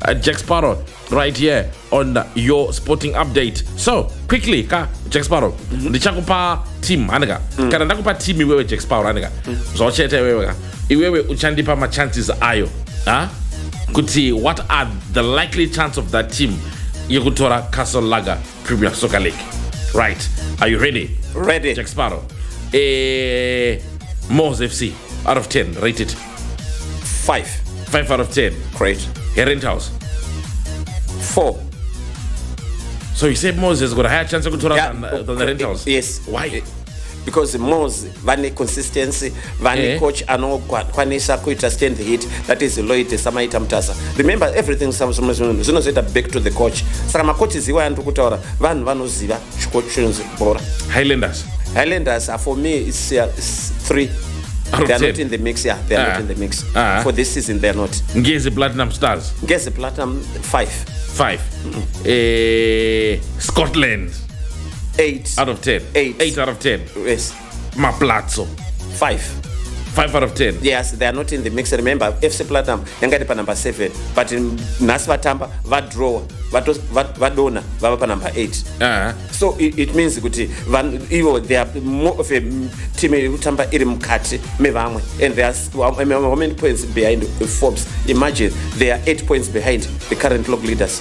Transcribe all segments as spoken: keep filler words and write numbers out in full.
uh, Jack Sparrow right here on uh, your sporting update. So quickly ka Jack Sparrow mm-hmm. ndichakupa team anega mm. kana ndakupa team iwewe Jack Sparrow anega mm. zochete iwewe ka iwewe uchandipa ma chances ayo ah kuti what are the likely chance of that team yokutora Castle Lager Premier Soccer League. Right, are you ready? Ready. Jack Sparrow. Eh, Moz F C out of ten rated five. Five out of ten. Great. Herenthouse four. So you said Moz has got a higher chance of going yeah, than, uh, than the Herenthouse? Yes. Why? Because Moz vane consistency vane yeah. coach anokwanisa kuita stand the hit, that is Lloyd Samaita Mtasa. Remember everything zinozoita back to the coach. Saka makochi ziwa yantu kutaura vanhu vanoziva chikochunzi bora. Highlanders. Highlanders uh, for me it's, uh, it's three. They are not in the mix, yeah. They are uh, not in the mix. Uh, For this season, they are not. Ngezi Platinum Stars. Ngezi Platinum, five. Five. Mm-hmm. Eh, Scotland. Eight. Out of ten. Eight. Eight out of ten. Yes. Maplazzo. Five. Five out of ten. Yes, they are not in the mix. Remember, F C Platinum, yangati pa number seven. But in Nasi Vatamba, Vadrowa, Vadona, Vava pa number eight. Uh-huh. So it, it means kuti they are more of a team utamba iri mukati mevamwe, and they are how many points behind Forbes. Imagine they are eight points behind the current log leaders.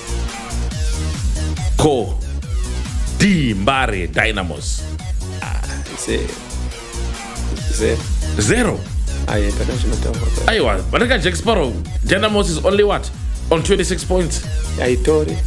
Ko D Mbare Dynamos. Ah, it's a, it's a zero. Aywa, but Jack Sparrow, Dynamos is only what? On twenty-six points. I told you.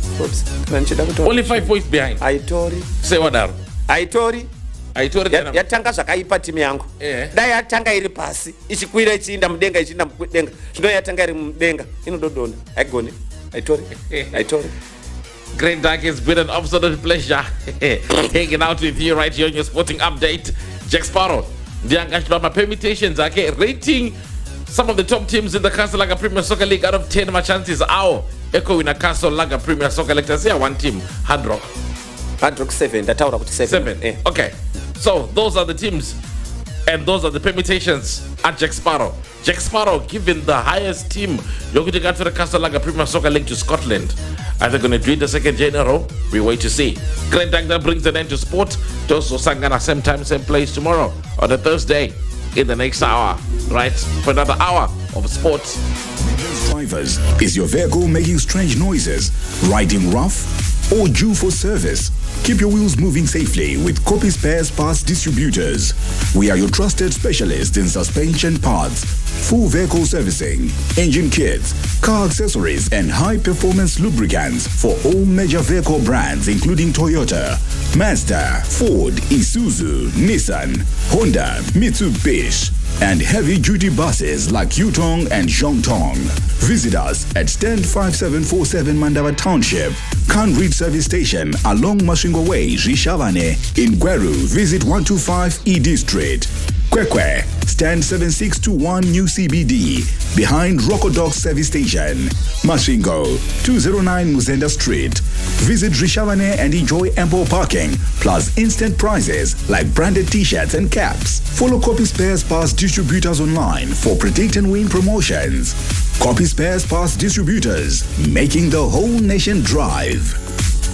Only five points behind. I told you. Say what now? I told you. I told you. Yatanga zvakaipa timu yangu. Dai yatanga iri pasi, ichikwira ichiinda mudenga ichiinda mudenga. Zvino yatanga iri mudenga, inododona. Haigoni. I told you. I told you. Great Dark, it's been an absolute pleasure hanging out with you right here on your sporting update. Jack Sparrow. The Angashbama permutations, okay, rating some of the top teams in the Castle Lager Premier Soccer League out of ten. My chances are Echo in a Castle Lager Premier Soccer League. Let's say one team, Hard Rock. Hard Rock seven. That's out seven. Seven. Yeah. Okay. So those are the teams, and those are the permutations at Jack Sparrow. Jack Sparrow given the highest team. You're going to get to the Castle Lager Premier Soccer League to Scotland. Are they going to do it the second year in a row? We wait to see. Great Dark, that brings an end to sport. Toso Sangana, same time, same place tomorrow on a Thursday in the next hour, right? For another hour of sports. Drivers, is your vehicle making strange noises, riding rough, or due for service? Keep your wheels moving safely with Copy Spares Parts Distributors. We are your trusted specialists in suspension parts, full vehicle servicing, engine kits, car accessories, and high-performance lubricants for all major vehicle brands including Toyota, Mazda, Ford, Isuzu, Nissan, Honda, Mitsubishi, and heavy-duty buses like Yutong and Zhongtong. Visit us at stand five seven four seven Mandava Township, Kanrit Service Station along Mashingo Way, Rishavane. In Gweru, visit one two five E D Street. Kwekwe, stand seven six two one New C B D, behind Rocco Service Station. Mashingo, two oh nine Muzenda Street. Visit Rishavane and enjoy ample parking, plus instant prizes like branded t-shirts and caps. Follow Copy Spares Parts Distributors online for predict and win promotions. Copy Spares Parts Distributors, making the whole nation drive.